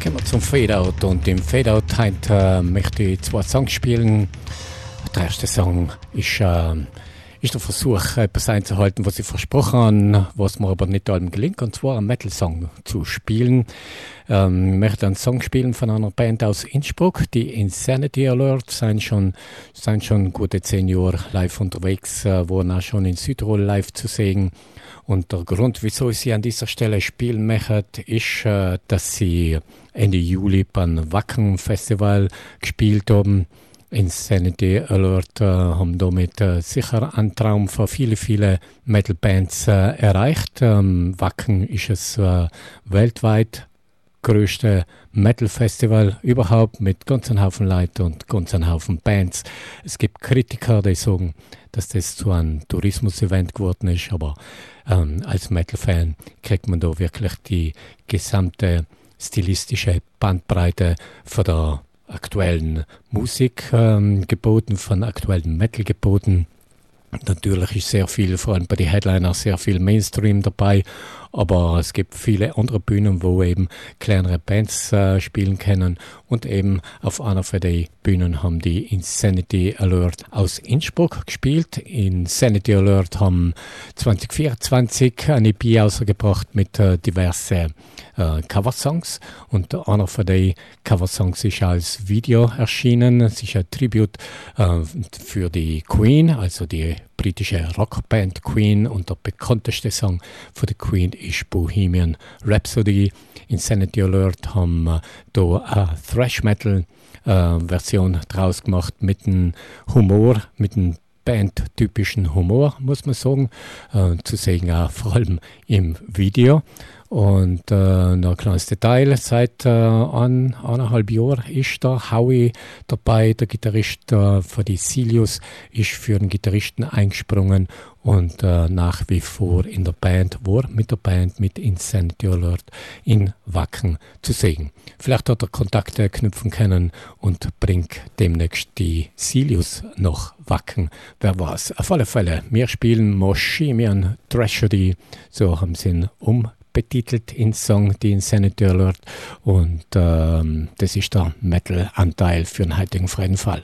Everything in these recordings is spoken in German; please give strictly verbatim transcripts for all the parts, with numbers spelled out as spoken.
Kommen wir zum Fadeout und im Fadeout heute äh, möchte ich zwei Songs spielen. Der erste Song ist, äh, ist der Versuch, etwas einzuhalten, was ich versprochen habe, was mir aber nicht allem gelingt, und zwar einen Metal-Song zu spielen. Ähm, ich möchte einen Song spielen von einer Band aus Innsbruck, die Insanity Alert, sind schon, sind schon gute zehn Jahre live unterwegs, äh, waren auch schon in Südtirol live zu sehen. Und der Grund, wieso ich sie an dieser Stelle spielen möchte, ist, äh, dass sie Ende Juli beim Wacken Festival gespielt haben. Insanity Alert äh, haben damit äh, sicher einen Traum für viele, viele Metal-Bands äh, erreicht. Ähm, Wacken ist es äh, weltweit größte Metal-Festival überhaupt mit ganzen Haufen Leuten und ganzen Haufen Bands. Es gibt Kritiker, die sagen, dass das zu einem Tourismus-Event geworden ist, aber ähm, als Metal-Fan kriegt man da wirklich die gesamte stilistische Bandbreite von der aktuellen Musik ähm, geboten, von aktuellen Metal geboten. Natürlich ist sehr viel, vor allem bei den Headliners, sehr viel Mainstream dabei, aber es gibt viele andere Bühnen, wo eben kleinere Bands äh, spielen können, und eben auf einer von den Bühnen haben die Insanity Alert aus Innsbruck gespielt. Insanity Alert haben zwanzig vierundzwanzig eine E P rausgebracht mit äh, diversen äh, Coversongs, und einer von den Coversongs ist als Video erschienen. Es ist ein Tribute äh, für die Queen, also die britische Rockband Queen, und der bekannteste Song von der Queen ist Bohemian Rhapsody. Insanity Alert haben äh, da eine Thrash-Metal-Version äh, draus gemacht mit einem Humor, mit einem bandtypischen Humor, muss man sagen, äh, zu sehen auch vor allem im Video. Und äh, noch ein kleines Detail, seit äh, ein, eineinhalb Jahren ist der Howie dabei, der Gitarrist äh, von die Silius, ist für den Gitarristen eingesprungen und äh, nach wie vor in der Band, war mit der Band, mit Insanity Alert in Wacken zu sehen. Vielleicht hat er Kontakte knüpfen können und bringt demnächst die Silius nach Wacken, wer weiß. Auf alle Fälle, wir spielen Bohemian Tragedy, so haben sie ihn um betitelt in Song, die Insanity Alert, und ähm, das ist der Metal-Anteil für den heutigen freien Fall.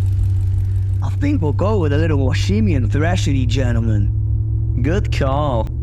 I think we'll go with a little Bohemian Thrashedy, gentlemen. Good call.